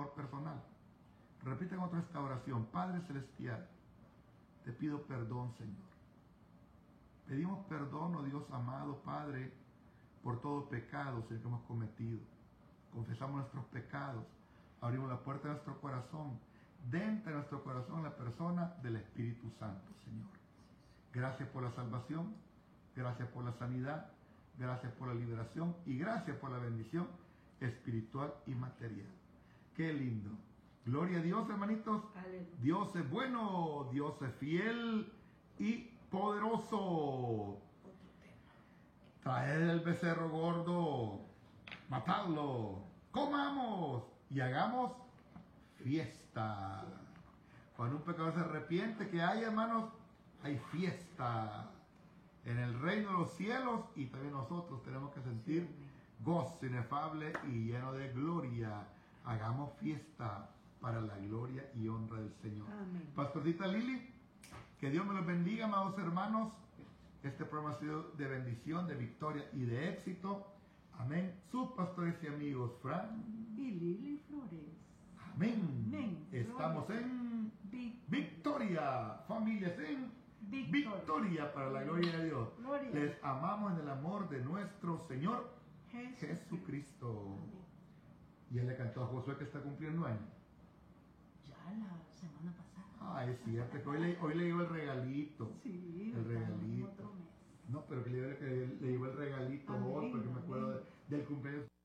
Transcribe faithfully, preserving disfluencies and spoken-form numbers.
favor personal. Repite con otra esta oración. Padre Celestial, te pido perdón, Señor. Pedimos perdón, oh Dios amado, Padre, por todo pecado, Señor, que hemos cometido. Confesamos nuestros pecados. Abrimos la puerta de nuestro corazón. Dentro de nuestro corazón la persona del Espíritu Santo, Señor. Gracias por la salvación. Gracias por la sanidad. Gracias por la liberación. Y gracias por la bendición espiritual y material. Qué lindo. Gloria a Dios, hermanitos. Aleluya. Dios es bueno. Dios es fiel y poderoso. Traed el becerro gordo, matadlo, comamos y hagamos fiesta. Cuando un pecador se arrepiente, que hay, hermanos, hay fiesta en el reino de los cielos, y también nosotros tenemos que sentir gozo inefable y lleno de gloria. Hagamos fiesta para la gloria y honra del Señor. Amén. Pastorcita Lili, que Dios me los bendiga, amados hermanos. Este programa ha sido de bendición, de victoria y de éxito. Amén. Sus pastores y amigos, Fran Y Lili Flores. Amén. Amén. Estamos Gloria. en Vic- victoria. Familias en Victoria. victoria para la gloria de Dios. Gloria. Les amamos en el amor de nuestro Señor Jesús. Jesucristo. Amén. Y él le cantó a Josué que está cumpliendo años. Ya la semana pasada. Ah, es cierto, que hoy le, hoy le llevo el regalito. Sí, El estamos en regalito. otro mes. No, pero que le, que le llevo el regalito Amén, hoy porque me acuerdo amén. de- del cumpleaños.